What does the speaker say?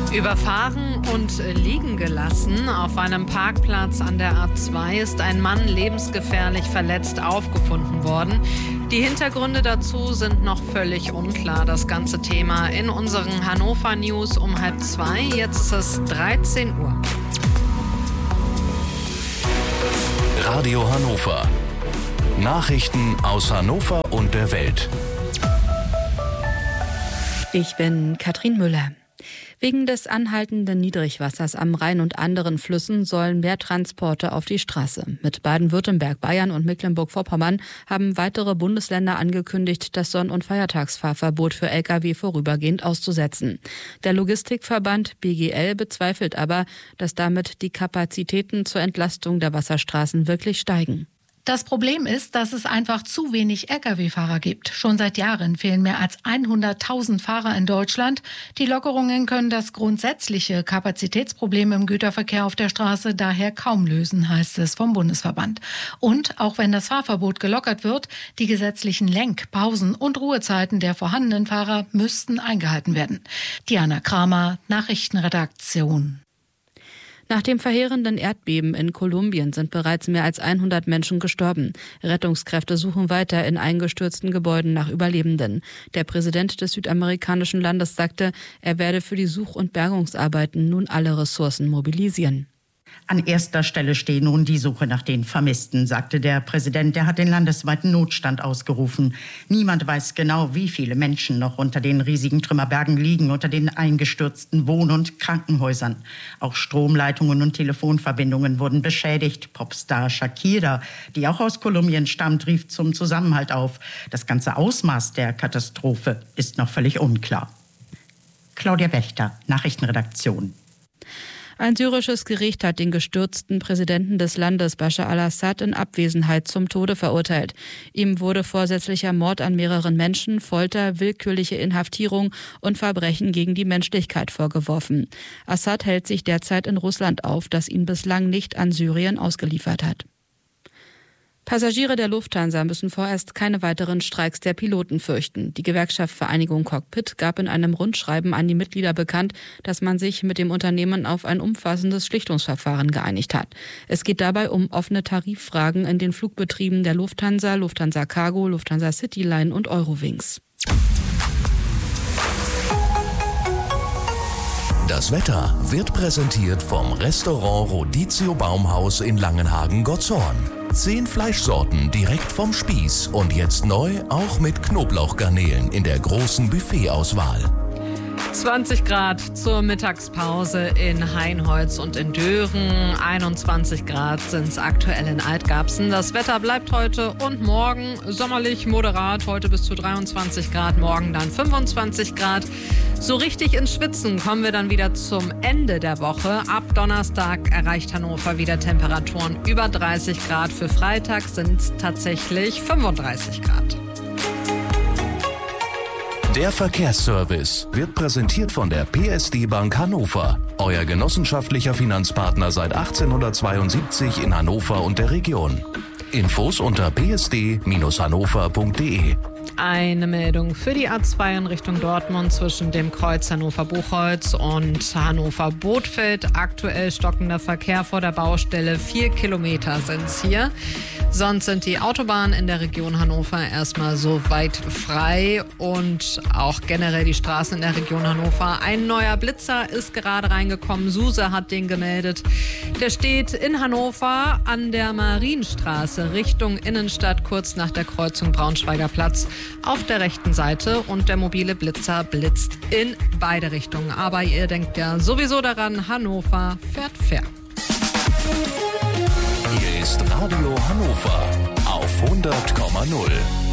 Überfahren und liegen gelassen. Auf einem Parkplatz an der A2 ist ein Mann lebensgefährlich verletzt aufgefunden worden. Die Hintergründe dazu sind noch völlig unklar. Das ganze Thema in unseren Hannover News um 1:30. Jetzt ist es 13 Uhr. Radio Hannover. Nachrichten aus Hannover und der Welt. Ich bin Katrin Müller. Wegen des anhaltenden Niedrigwassers am Rhein und anderen Flüssen sollen mehr Transporte auf die Straße. Mit Baden-Württemberg, Bayern und Mecklenburg-Vorpommern haben weitere Bundesländer angekündigt, das Sonn- und Feiertagsfahrverbot für Lkw vorübergehend auszusetzen. Der Logistikverband BGL bezweifelt aber, dass damit die Kapazitäten zur Entlastung der Wasserstraßen wirklich steigen. Das Problem ist, dass es einfach zu wenig Lkw-Fahrer gibt. Schon seit Jahren fehlen mehr als 100.000 Fahrer in Deutschland. Die Lockerungen können das grundsätzliche Kapazitätsproblem im Güterverkehr auf der Straße daher kaum lösen, heißt es vom Bundesverband. Und auch wenn das Fahrverbot gelockert wird, die gesetzlichen Lenk-, Pausen- und Ruhezeiten der vorhandenen Fahrer müssten eingehalten werden. Diana Kramer, Nachrichtenredaktion. Nach dem verheerenden Erdbeben in Kolumbien sind bereits mehr als 100 Menschen gestorben. Rettungskräfte suchen weiter in eingestürzten Gebäuden nach Überlebenden. Der Präsident des südamerikanischen Landes sagte, er werde für die Such- und Bergungsarbeiten nun alle Ressourcen mobilisieren. An erster Stelle stehe nun die Suche nach den Vermissten, sagte der Präsident. Der hat den landesweiten Notstand ausgerufen. Niemand weiß genau, wie viele Menschen noch unter den riesigen Trümmerbergen liegen, unter den eingestürzten Wohn- und Krankenhäusern. Auch Stromleitungen und Telefonverbindungen wurden beschädigt. Popstar Shakira, die auch aus Kolumbien stammt, rief zum Zusammenhalt auf. Das ganze Ausmaß der Katastrophe ist noch völlig unklar. Claudia Wächter, Nachrichtenredaktion. Ein syrisches Gericht hat den gestürzten Präsidenten des Landes, Bashar al-Assad, in Abwesenheit zum Tode verurteilt. Ihm wurde vorsätzlicher Mord an mehreren Menschen, Folter, willkürliche Inhaftierung und Verbrechen gegen die Menschlichkeit vorgeworfen. Assad hält sich derzeit in Russland auf, das ihn bislang nicht an Syrien ausgeliefert hat. Passagiere der Lufthansa müssen vorerst keine weiteren Streiks der Piloten fürchten. Die Gewerkschaft Vereinigung Cockpit gab in einem Rundschreiben an die Mitglieder bekannt, dass man sich mit dem Unternehmen auf ein umfassendes Schlichtungsverfahren geeinigt hat. Es geht dabei um offene Tariffragen in den Flugbetrieben der Lufthansa, Lufthansa Cargo, Lufthansa Cityline und Eurowings. Das Wetter wird präsentiert vom Restaurant Rodizio Baumhaus in Langenhagen-Gottshorn. 10 Fleischsorten direkt vom Spieß und jetzt neu auch mit Knoblauchgarnelen in der großen Buffetauswahl. 20 Grad zur Mittagspause in Hainholz und in Dören. 21 Grad sind es aktuell in Altgarbsen. Das Wetter bleibt heute und morgen sommerlich moderat. Heute bis zu 23 Grad, morgen dann 25 Grad. So richtig ins Schwitzen kommen wir dann wieder zum Ende der Woche. Ab Donnerstag erreicht Hannover wieder Temperaturen über 30 Grad. Für Freitag sind es tatsächlich 35 Grad. Der Verkehrsservice wird präsentiert von der PSD Bank Hannover, euer genossenschaftlicher Finanzpartner seit 1872 in Hannover und der Region. Infos unter psd-hannover.de. Eine Meldung für die A2 in Richtung Dortmund zwischen dem Kreuz Hannover-Buchholz und Hannover-Bothfeld. Aktuell stockender Verkehr vor der Baustelle. 4 Kilometer sind es hier. Sonst sind die Autobahnen in der Region Hannover erstmal soweit frei und auch generell die Straßen in der Region Hannover. Ein neuer Blitzer ist gerade reingekommen. SUSE hat den gemeldet. Der steht in Hannover an der Marienstraße Richtung Innenstadt, kurz nach der Kreuzung Braunschweiger Platz auf der rechten Seite, und der mobile Blitzer blitzt in beide Richtungen. Aber ihr denkt ja sowieso daran, Hannover fährt fair. Hier ist Radio Hannover auf 100,0.